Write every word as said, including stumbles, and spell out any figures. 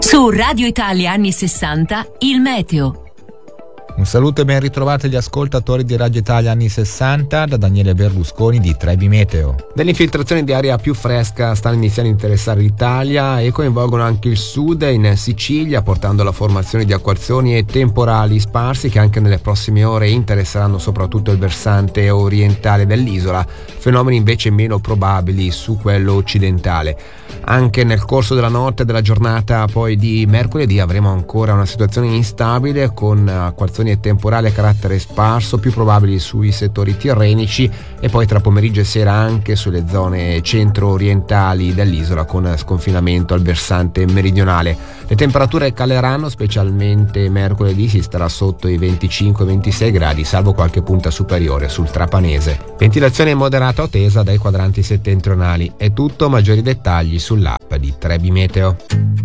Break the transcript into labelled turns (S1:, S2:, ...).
S1: Su Radio Italia anni sessanta, il meteo.
S2: Un saluto e ben ritrovati agli ascoltatori di Radio Italia anni sessanta da Daniele Berlusconi di Trebi Meteo.
S3: Delle infiltrazioni di aria più fresca stanno iniziando a interessare l'Italia e coinvolgono anche il sud in Sicilia, portando alla formazione di acquazzoni e temporali sparsi che anche nelle prossime ore interesseranno soprattutto il versante orientale dell'isola, fenomeni invece meno probabili su quello occidentale. Anche nel corso della notte e della giornata poi di mercoledì avremo ancora una situazione instabile con acquazzoni e temporali a carattere sparso, più probabili sui settori tirrenici e poi tra pomeriggio e sera anche sulle zone centro-orientali dell'isola con sconfinamento al versante meridionale. Le temperature caleranno, specialmente mercoledì si starà sotto i venticinque ventisei gradi, salvo qualche punta superiore sul trapanese. Ventilazione moderata o tesa dai quadranti settentrionali. È tutto, maggiori dettagli sull'app di Trebi Meteo.